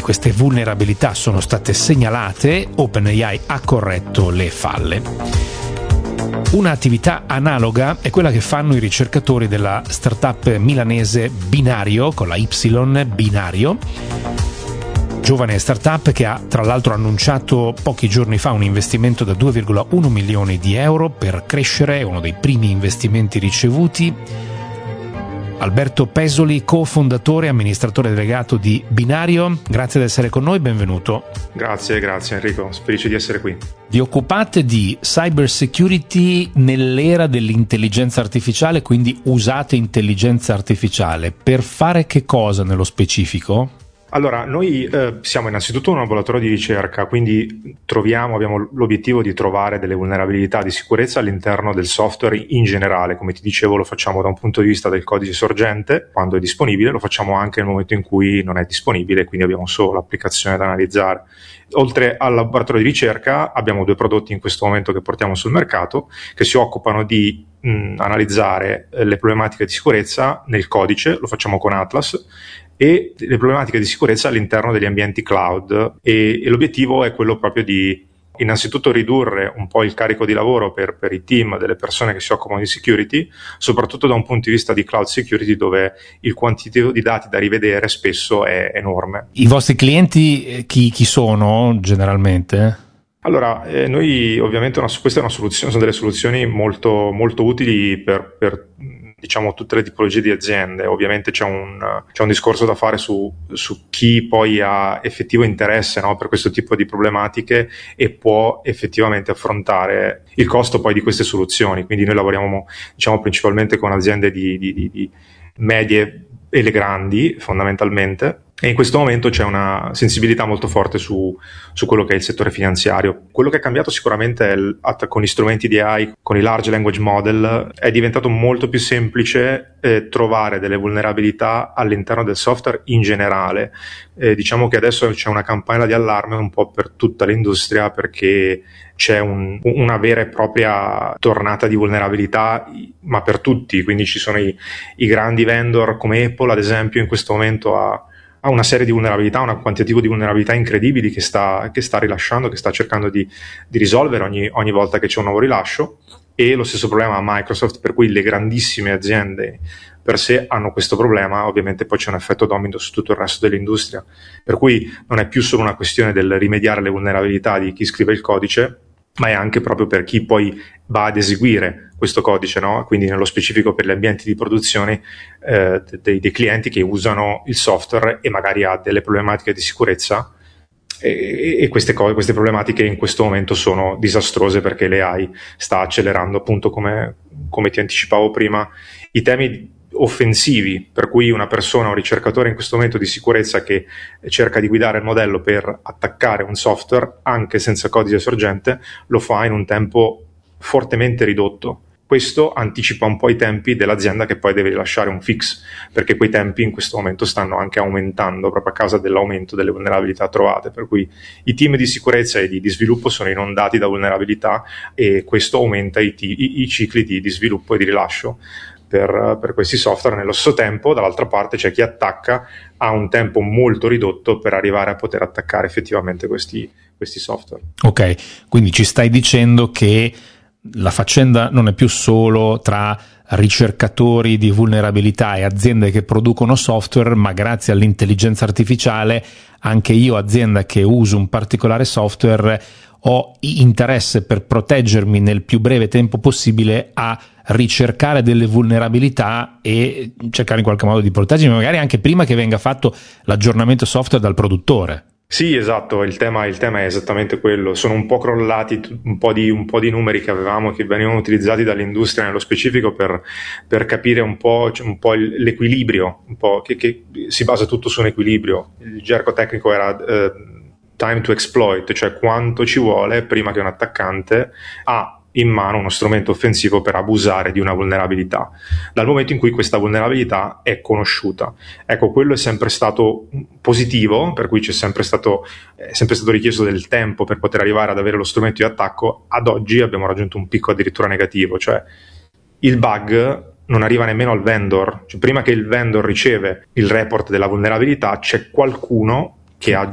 queste vulnerabilità sono state segnalate, OpenAI ha corretto le falle. Un'attività analoga è quella che fanno i ricercatori della startup milanese Binario, con la Y, Binario, giovane startup che ha tra l'altro annunciato pochi giorni fa un investimento da 2,1 milioni di euro per crescere, è uno dei primi investimenti ricevuti. Alberto Pesoli, cofondatore e amministratore delegato di Binario, grazie di essere con noi, benvenuto. Grazie Enrico, felice di essere qui. Vi occupate di cyber security nell'era dell'intelligenza artificiale, quindi usate intelligenza artificiale. Per fare che cosa nello specifico? Allora, noi siamo innanzitutto un laboratorio di ricerca, quindi abbiamo l'obiettivo di trovare delle vulnerabilità di sicurezza all'interno del software in generale. Come ti dicevo, lo facciamo da un punto di vista del codice sorgente, quando è disponibile, lo facciamo anche nel momento in cui non è disponibile, quindi abbiamo solo l'applicazione da analizzare. Oltre al laboratorio di ricerca abbiamo 2 prodotti in questo momento che portiamo sul mercato, che si occupano di analizzare le problematiche di sicurezza nel codice, lo facciamo con Atlas, e le problematiche di sicurezza all'interno degli ambienti cloud, e l'obiettivo è quello proprio di innanzitutto ridurre un po' il carico di lavoro per i team delle persone che si occupano di security, soprattutto da un punto di vista di cloud security, dove il quantitativo di dati da rivedere spesso è enorme. I vostri clienti chi sono generalmente? Allora, noi ovviamente questa è una soluzione, sono delle soluzioni molto, molto utili per diciamo tutte le tipologie di aziende. Ovviamente c'è un discorso da fare su chi poi ha effettivo interesse, no, per questo tipo di problematiche e può effettivamente affrontare il costo poi di queste soluzioni. Quindi noi lavoriamo, diciamo, principalmente con aziende di medie e le grandi, fondamentalmente, e in questo momento c'è una sensibilità molto forte su quello che è il settore finanziario. Quello che è cambiato sicuramente con gli strumenti di AI, con i large language model, è diventato molto più semplice trovare delle vulnerabilità all'interno del software in generale. Diciamo che adesso c'è una campanella di allarme un po' per tutta l'industria, perché c'è una vera e propria tornata di vulnerabilità, ma per tutti. Quindi ci sono i grandi vendor come Apple, ad esempio, in questo momento ha una serie di vulnerabilità, un quantitativo di vulnerabilità incredibili che sta rilasciando, che sta cercando di risolvere ogni volta che c'è un nuovo rilascio. E lo stesso problema a Microsoft, per cui le grandissime aziende per sé hanno questo problema. Ovviamente poi c'è un effetto domino su tutto il resto dell'industria, per cui non è più solo una questione del rimediare le vulnerabilità di chi scrive il codice, ma è anche proprio per chi poi va ad eseguire questo codice, no? Quindi nello specifico per gli ambienti di produzione dei clienti che usano il software e magari ha delle problematiche di sicurezza, e queste problematiche in questo momento sono disastrose, perché l'AI sta accelerando, appunto, come ti anticipavo prima, i temi offensivi, per cui una persona, un ricercatore in questo momento di sicurezza che cerca di guidare il modello per attaccare un software anche senza codice sorgente, lo fa in un tempo fortemente ridotto. Questo anticipa un po' i tempi dell'azienda che poi deve rilasciare un fix, perché quei tempi in questo momento stanno anche aumentando proprio a causa dell'aumento delle vulnerabilità trovate, per cui i team di sicurezza e di sviluppo sono inondati da vulnerabilità, e questo aumenta i cicli di sviluppo e di rilascio per questi software. Nello stesso tempo, dall'altra parte, c'è chi attacca a un tempo molto ridotto per arrivare a poter attaccare effettivamente questi software. Ok, quindi ci stai dicendo che la faccenda non è più solo tra ricercatori di vulnerabilità e aziende che producono software, ma grazie all'intelligenza artificiale anche io, azienda che uso un particolare software, ho interesse per proteggermi nel più breve tempo possibile a ricercare delle vulnerabilità e cercare in qualche modo di proteggermi, magari anche prima che venga fatto l'aggiornamento software dal produttore. Sì, esatto, il tema è esattamente quello. Sono un po' crollati un po' di numeri che avevamo, che venivano utilizzati dall'industria nello specifico per capire un po' l'equilibrio, un po' che si basa tutto su un equilibrio. Il gergo tecnico era time to exploit, cioè quanto ci vuole prima che un attaccante ha in mano uno strumento offensivo per abusare di una vulnerabilità, dal momento in cui questa vulnerabilità è conosciuta. Ecco, quello è sempre stato positivo, per cui è sempre stato richiesto del tempo per poter arrivare ad avere lo strumento di attacco. Ad oggi abbiamo raggiunto un picco addirittura negativo, cioè il bug non arriva nemmeno al vendor, cioè prima che il vendor riceve il report della vulnerabilità c'è qualcuno che ha